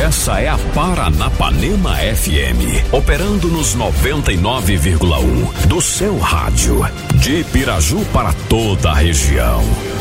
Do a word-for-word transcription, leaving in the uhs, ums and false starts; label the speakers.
Speaker 1: Essa é a Paranapanema F M, operando nos noventa e nove vírgula um do seu rádio, de Piraju para toda a região.